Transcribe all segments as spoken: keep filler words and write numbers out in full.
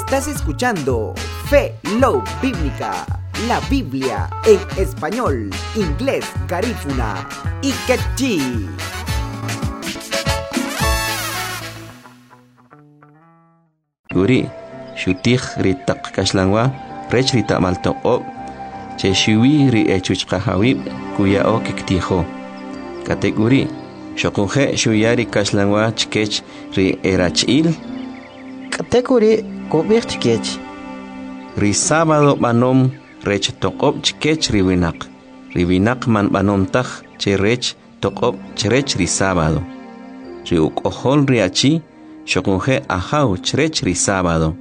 Estás escuchando Fe Love Bíblica, la Biblia en español, inglés, garífuna y quechí. Guri, shutih ritak kashlangwa, rech ritak maltok op, che shiwi ri echuch kahawib, kuya o kiktiho. Kategori, shokunje shuyari kashlangwa chkech ri erachil. Kategori, kubir chkech. Ri sábado banom rech tokop chkech ri winak. Ri winak man banom tak che rech tokop chrech ri sábado. Ri ukohol ri achi, shokunje ahau chrech ri sábado.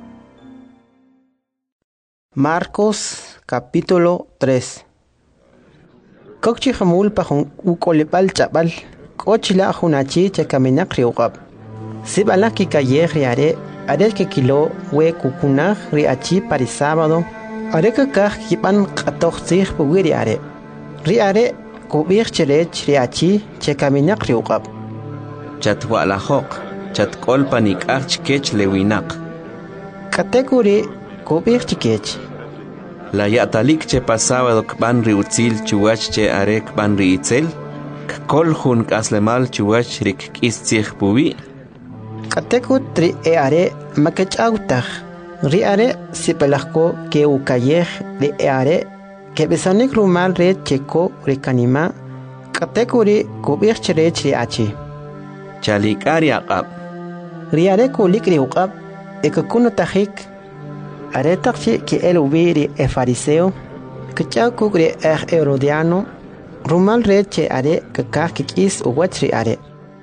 Marcos capítulo tres. Kokchi hamul pahon ukolepal chapal, kochila hunachi chekaminak riukap. Sibalaki kaye riare, are que kilo we kukunah riachi para sábado, are que kah kipan katoxich puwiriare. Riare kubir cherech riachi chekaminak riukap. Chatwalahok, chatkol panik arch kech lewinak. Kategori kubir chikech. La yatalik che pasaba kban riutzil chuach che are kban riitzel, kol hun kaslemal chuach rik kiszich puwi. Katekut tri e are makechautaj. Ri are sipelahko ke ukayej ri e are ke besanek rumal re cheko rikanima. Katekuri kubir cherech ri achi. Chalikari aqab. Ri are kulik ri uqab ekakuno tajik. Are takchi ki el ubiri e fariseo, que chau kugre er herodiano, rumal reche are que kakikis u watri are.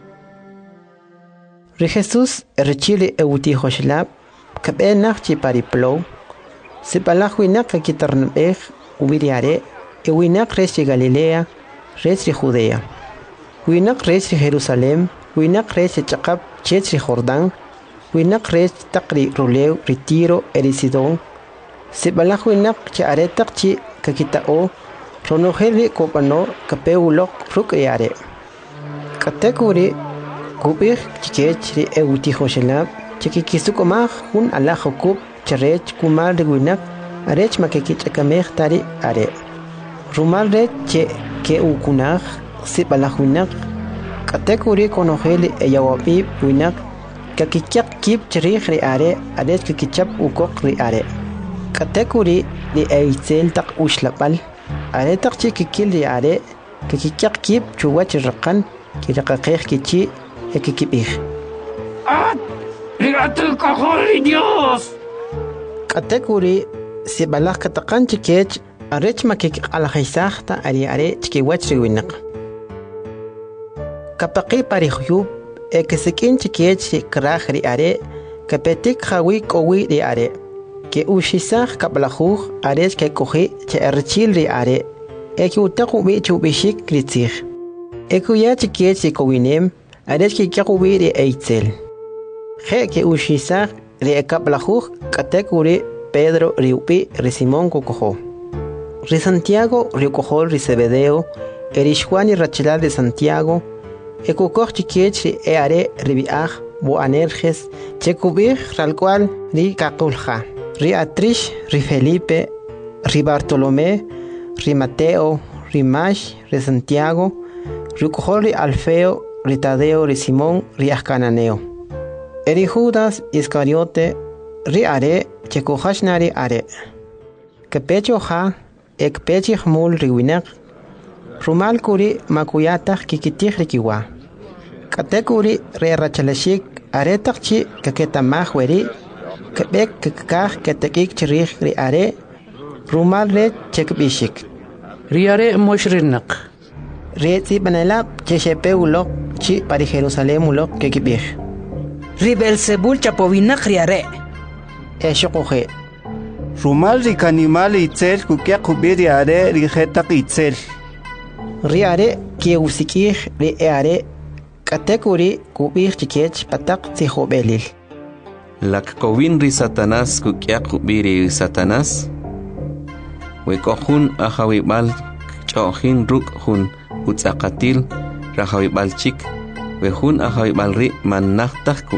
Re Jesús rechile e uti hoshlab, que be nachchi pariplo, se palahuinak que quitarnbeg ubiri are, e winak rechi Galilea, rechi Judea. Winak rechi Jerusalem, winak rechi Chakab, chetri Jordán, winak rech takri ruleu retiro erisidon se balah winak cha are takchi kakitao ronojeli kopano kapeulok ruk yare kategori kubir chikech ri euti hoshelab chikikisukomah hun ala hokub charech kumar winak arech makekich akameh tari are rumal rech che ke ukunah se balah winak kategori konojeli eyawapi winak kakichap kip cherich ri are adet kakichap ukok ri are kategori li eitzel tak ushlapal are tak chikikil ri are kakichap kip chuwach raqan kiraqaqeh kichi ekikibih ah rigatul kahori Dios kategori si balah kataqan chikech arech makik alhaisahta ari are chikiwach ri winak kapaqi parihyu e que se quien chiquech kraj ri are que petik hawi kowi ri are que ushisach kablahuj are que coge che erchil ri are e que utaku bi chubishik kritzig e que ya chiquech kowinem are que kawi ri eitzel je que ushisach ri kablahuj katekuri Pedro ri upi ri Simón kokojo ri Santiago ri kojo ri Zebedeo erishwan y rachilal de Santiago e kukoch chikech e are ribiach bo anerges chekubir ralcual ri kakulja ri Atrish ri Felipe ri Bartolomé ri Mateo ri Mash ri Santiago ri kukoch ri Alfeo ri Tadeo ri Simón ri Ascananeo eri Judas Iscariote ri are chekujashnari are kepecho ha ek pechi hmul ri winak rumal kuri makuyataq kikitij rikiwa kategori re rachalashik are takchi kaketamaj weri kebek kakaj ketekik chirij ri are rumal re chekbishik ri are moshrinak re tsi banalab cheshepe ulok chi pari Jerusalem ulok kekibij ri Belzebul chapovinak ri are e shokoje rumal ri kanimal itzel kukia kubiri are ri jetak itzel ri are ki usikij ri are kategori kubir chikech patak tihobelil Lak kowin ri Satanás kukia kubiri Satanás wekojun ahawibal chojin ruk hun utzakatil rahawibal chik wejun ahawibal ri manachtak